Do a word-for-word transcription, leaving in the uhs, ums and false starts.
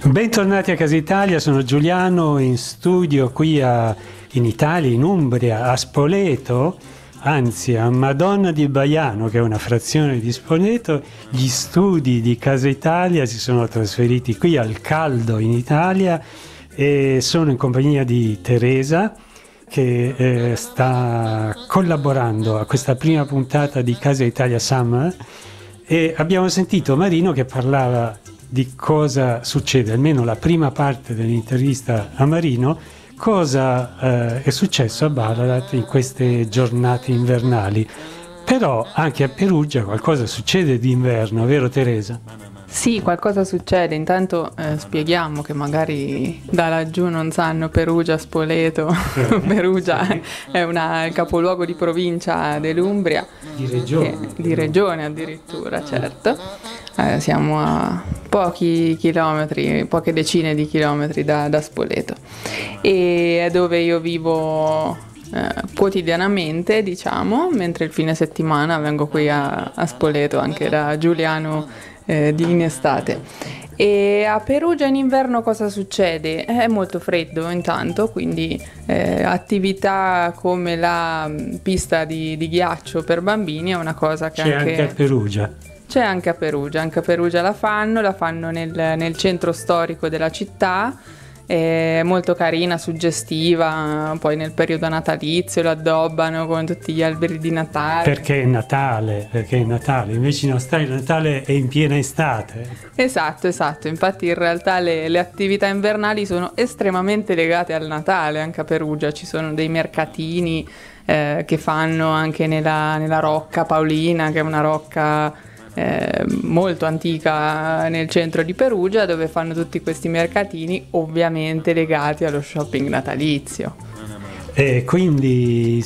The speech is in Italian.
Bentornati a Casa Italia, sono Giuliano in studio qui a, in Italia, in Umbria, a Spoleto, anzi a Madonna di Baiano, che è una frazione di Spoleto. Gli studi di Casa Italia si sono trasferiti qui al caldo in Italia e sono in compagnia di Teresa, che eh, sta collaborando a questa prima puntata di Casa Italia Summer, e abbiamo sentito Marino che parlava di cosa succede, almeno la prima parte dell'intervista a Marino, cosa eh, è successo a Ballarat in queste giornate invernali. Però anche a Perugia qualcosa succede d'inverno, vero Teresa? Sì, qualcosa succede. Intanto eh, spieghiamo che magari da laggiù non sanno Perugia, Spoleto. Perugia è una, il capoluogo di provincia dell'Umbria. Di regione. Che, di regione addirittura, certo. Eh, siamo a pochi chilometri, poche decine di chilometri da, da Spoleto. E è dove io vivo eh, quotidianamente, diciamo, mentre il fine settimana vengo qui a, a Spoleto anche da Giuliano Eh, di in estate. E a Perugia in inverno cosa succede? È molto freddo intanto, quindi eh, attività come la mh, pista di, di ghiaccio per bambini è una cosa che c'è anche, anche a Perugia. C'è anche a Perugia, anche a Perugia la fanno, la fanno nel, nel centro storico della città. È molto carina, suggestiva, poi nel periodo natalizio lo addobbano con tutti gli alberi di Natale. Perché è Natale, perché è Natale, invece in Australia il Natale è in piena estate. Esatto, esatto, infatti in realtà le, le attività invernali sono estremamente legate al Natale, anche a Perugia ci sono dei mercatini eh, che fanno anche nella, nella Rocca Paolina, che è una rocca Eh, molto antica nel centro di Perugia, dove fanno tutti questi mercatini ovviamente legati allo shopping natalizio. E quindi